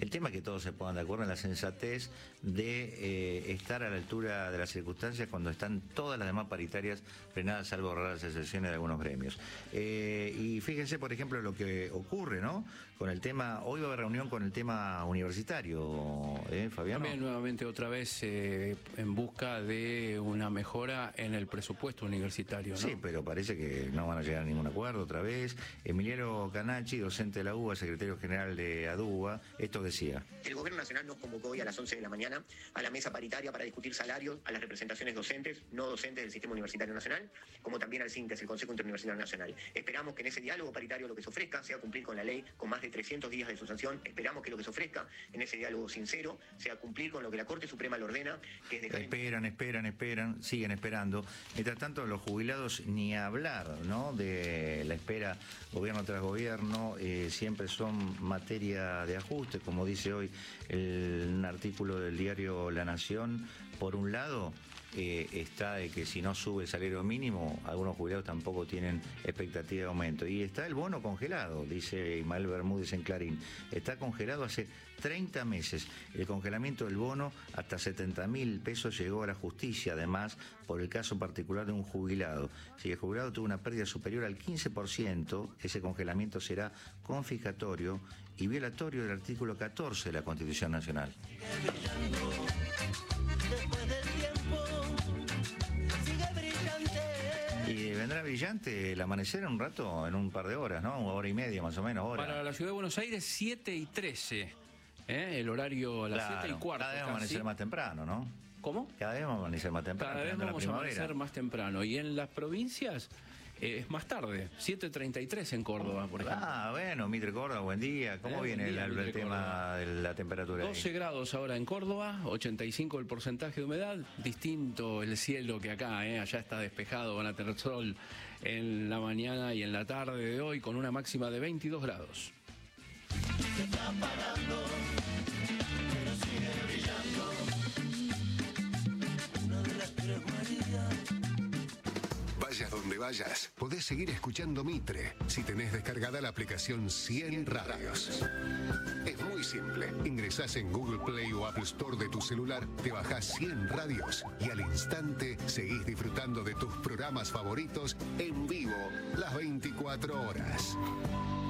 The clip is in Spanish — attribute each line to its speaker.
Speaker 1: El tema es que todos se pongan de acuerdo en la sensatez de estar a la altura de las circunstancias cuando están todas las demás paritarias frenadas, salvo raras excepciones de algunos gremios. Y fíjense, por ejemplo, lo que ocurre, ¿no? Con el tema, hoy va a haber reunión con el tema universitario, Fabián.
Speaker 2: También nuevamente otra vez en busca de una mejora en el presupuesto universitario, ¿no?
Speaker 1: Sí, pero parece que no van a llegar a ningún acuerdo otra vez. Emiliano Canacci, docente de la UBA, secretario general de ADUBA, esto decía.
Speaker 3: El Gobierno Nacional nos convocó hoy a las 11 de la mañana a la mesa paritaria para discutir salarios a las representaciones docentes, no docentes del Sistema Universitario Nacional, como también al CINTES, el Consejo Interuniversitario Nacional. Esperamos que en ese diálogo paritario lo que se ofrezca sea cumplir con la ley con más de 300 días de su sanción. Esperamos que lo que se ofrezca en ese diálogo sincero sea cumplir con lo que la Corte Suprema le ordena, que es dejar...
Speaker 1: Esperan, siguen esperando. Mientras tanto, los jubilados ni hablar, ¿no? De la espera, gobierno tras gobierno, siempre son materia de ajuste, como dice hoy un artículo del diario La Nación. Por un lado, está de que si no sube el salario mínimo, algunos jubilados tampoco tienen expectativa de aumento. Y está el bono congelado, dice Ismael Bermúdez en Clarín. Está congelado hace 30 meses. El congelamiento del bono hasta 70.000 pesos llegó a la justicia, además, por el caso particular de un jubilado. Si el jubilado tuvo una pérdida superior al 15%, ese congelamiento será confiscatorio y violatorio del artículo 14 de la Constitución Nacional. Y vendrá brillante el amanecer en un rato, en un par de horas, ¿no? Una hora y media más o menos.
Speaker 2: Para la ciudad de Buenos Aires, 7:13. El horario a las 7:15.
Speaker 1: Cada vez va a amanecer más temprano, ¿no?
Speaker 2: ¿Cómo?
Speaker 1: Cada vez va a amanecer más temprano.
Speaker 2: Cada vez vamos a amanecer más temprano. Y en las provincias es más tarde, 7:33 en Córdoba, por ejemplo.
Speaker 1: Bueno, Mitre Córdoba, buen día. ¿Cómo viene el tema de la temperatura?
Speaker 2: 12
Speaker 1: ahí?
Speaker 2: grados ahora en Córdoba, 85 el porcentaje de humedad. Distinto el cielo que acá, allá está despejado, van a tener sol en la mañana y en la tarde de hoy con una máxima de 22 grados.
Speaker 4: Se está apagando, pero sigue brillando. Una de las tres Marías.
Speaker 5: Vayas donde vayas, podés seguir escuchando Mitre si tenés descargada la aplicación 100 Radios. Es muy simple. Ingresás en Google Play o Apple Store de tu celular, te bajás 100 Radios y al instante seguís disfrutando de tus programas favoritos en vivo las 24 horas.